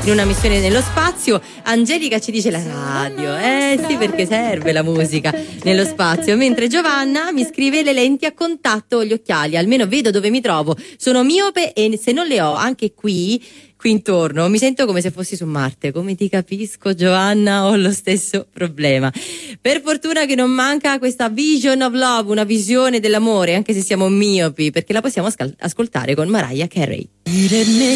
in una missione nello spazio. Angelica ci dice la radio, sì, perché serve la musica nello spazio, mentre Giovanna mi scrive le lenti a contatto o gli occhiali, almeno vedo dove mi trovo, sono miope e se non le ho anche qui intorno mi sento come se fossi su Marte. Come ti capisco, Giovanna, ho lo stesso problema. Per fortuna che non manca questa Vision of Love, una visione dell'amore, anche se siamo miopi, perché la possiamo ascoltare con Mariah Carey.